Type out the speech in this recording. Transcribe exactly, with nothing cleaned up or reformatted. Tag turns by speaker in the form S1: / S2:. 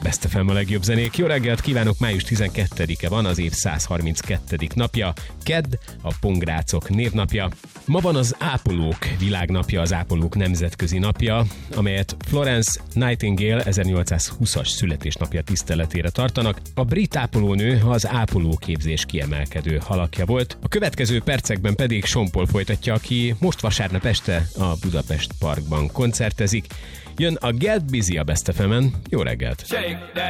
S1: Best ef em a legjobb zenék. Jó reggelt kívánok, május tizenkettedike van, az év száz harminckettedik napja. Kedd, a pongrácok névnapja. Ma van az ápolók világnapja, az ápolók nemzetközi napja, amelyet Florence Nightingale ezernyolcszázhúszas születésnapja tiszteletére tartanak. A brit ápolónő az ápolóképzés kiemelkedő alakja volt. A következő percekben pedig Sean Paul folytatja, aki most vasárnap este a Budapest Parkban koncertezik. Jön a Get Busy a Best ef emen. Jó reggelt!
S2: Shake that